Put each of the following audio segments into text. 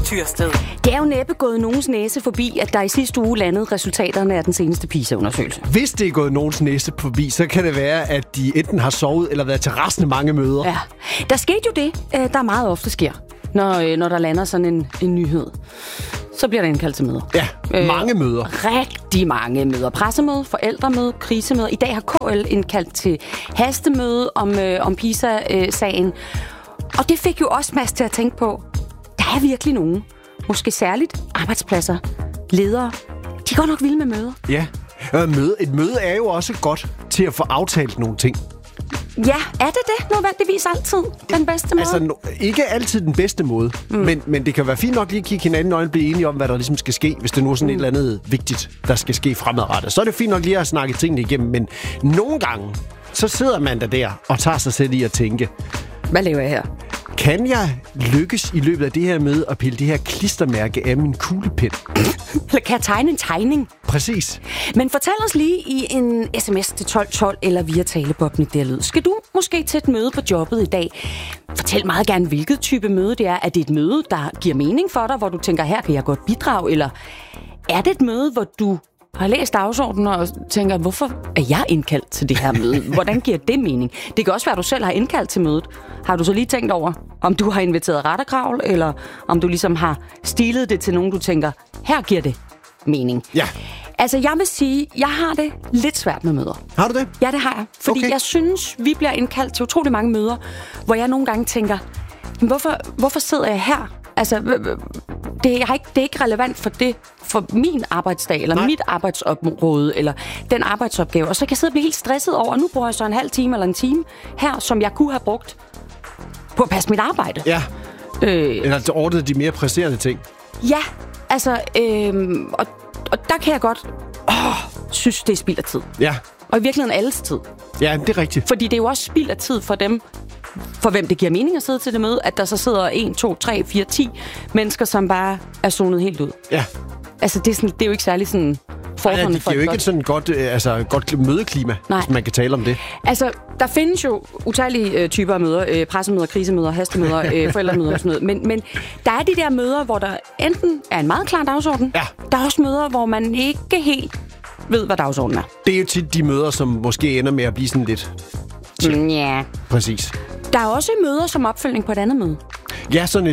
Tyrsted. Det er jo næppe gået nogens næse forbi, at der i sidste uge landede resultaterne af den seneste PISA-undersøgelse. Hvis det er gået nogens næse forbi, så kan det være, at de enten har sovet eller været til rasende mange møder. Ja, der skete jo det, der meget ofte sker, når der lander sådan en nyhed. Så bliver der indkaldt til møder. Ja, mange møder. Rigtig mange møder. Pressemøde, forældremøde, krisemøde. I dag har KL indkaldt til hastemøde om PISA-sagen. Og det fik jo også Mads til at tænke på, der er virkelig nogen, måske særligt arbejdspladser, ledere, de er godt nok vilde med møder. Ja, et møde er jo også godt til at få aftalt nogle ting. Ja, er det nødvendigvis altid den bedste måde? Altså, ikke altid den bedste måde, men det kan være fint nok lige at kigge hinanden i øjnene og blive enige om, hvad der ligesom skal ske, hvis det nu er sådan et eller andet vigtigt, der skal ske fremadrettet. Så er det fint nok lige at snakke tingene igennem, men nogle gange, så sidder man der og tager sig selv i at tænke, hvad laver jeg her? Kan jeg lykkes i løbet af det her med at pille det her klistermærke af min kuglepen? Eller kan jeg tegne en tegning? Præcis. Men fortæl os lige i en sms til 1212 eller via taleboblen der lyd. Skal du måske til et møde på jobbet i dag? Fortæl meget gerne, hvilket type møde det er. Er det et møde, der giver mening for dig, hvor du tænker, her kan jeg godt bidrage? Eller er det et møde, hvor du har læst dagsordenen og tænker, hvorfor er jeg indkaldt til det her møde? Hvordan giver det mening? Det kan også være, at du selv har indkaldt til mødet. Har du så lige tænkt over, om du har inviteret retterkravl, eller om du ligesom har stilet det til nogen, du tænker, her giver det mening? Ja. Altså, jeg vil sige, jeg har det lidt svært med møder. Har du det? Ja, det har jeg. Fordi jeg synes, vi bliver indkaldt til utrolig mange møder, hvor jeg nogle gange tænker, hvorfor sidder jeg her? Altså, det er ikke relevant for min arbejdsdag, eller mit arbejdsområde, eller den arbejdsopgave. Og så kan jeg sidde og blive helt stresset over, nu bruger jeg så en halv time eller en time her, som jeg kunne have brugt på at passe mit arbejde. Ja. Eller ordne de mere presserende ting. Ja, altså, og der kan jeg godt synes, det er spild af tid. Ja. Og i virkeligheden alles tid. Ja, det er rigtigt. Fordi det er jo også spild af tid for dem, for hvem det giver mening at sidde til det møde, at der så sidder 1, 2, 3, 4, 10 mennesker, som bare er zonet helt ud. Ja. Altså, det er jo ikke særlig sådan forholdene for det er jo ikke et sådan godt mødeklima, hvis man kan tale om det. Altså, der findes jo utallige typer af møder. Pressemøder, krisemøder, hastemøder, forældremøder og sådan noget. Men der er de der møder, hvor der enten er en meget klar dagsorden. Ja. Der er også møder, hvor man ikke helt ved, hvad dagsordenen er. Det er jo tit de møder, som måske ender med at blive sådan lidt... Ja. Præcis. Der er også møder som opfølgning på et andet møde. Ja, sådan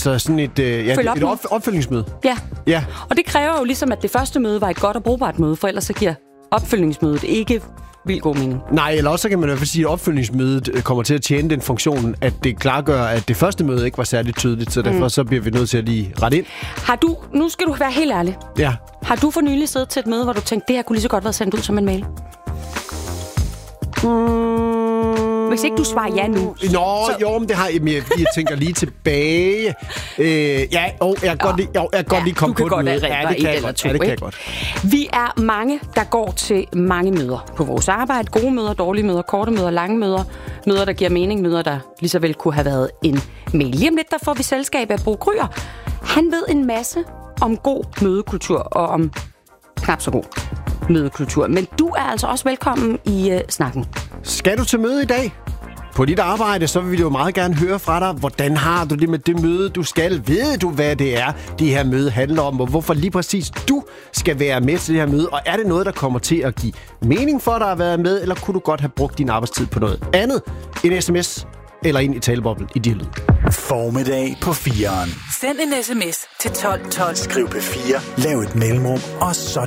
et opfølgningsmøde. Ja. Og det kræver jo ligesom, at det første møde var et godt og brugbart møde, for ellers så giver opfølgningsmødet ikke vildt god mening. Nej, eller også kan man i hvert fald sige, at opfølgningsmødet kommer til at tjene den funktion, at det klargør, at det første møde ikke var særlig tydeligt, så derfor så bliver vi nødt til at lige rette ind. Nu skal du være helt ærlig. Ja. Har du for nylig siddet til et møde, hvor du tænkte, det her kunne lige så godt være sendt ud som en mail? Hvis ikke du svarer ja nu. Jo, men det har jeg tænker lige tilbage. Jeg kan godt lige komme på det møde. Ja, det kan jeg godt. Vi er mange, der går til mange møder på vores arbejde. Gode møder, dårlige møder, korte møder, lange møder. Møder, der giver mening. Møder, der lige så vel kunne have været en mail. Lige om lidt, der får vi selskab af Bo Kryer. Han ved en masse om god mødekultur og om knap så god mødekultur. Men du er altså også velkommen i snakken. Skal du til møde i dag? På dit arbejde, så vil vi jo meget gerne høre fra dig, hvordan har du det med det møde, du skal? Ved du, hvad det er, det her møde handler om, og hvorfor lige præcis du skal være med til det her møde? Og er det noget, der kommer til at give mening for dig at være med, eller kunne du godt have brugt din arbejdstid på noget andet? En sms eller ind i taleboblen i Lyd. Formiddag på 4'eren. Send en sms til 1212. Skriv P4, lav et mellemrum, og så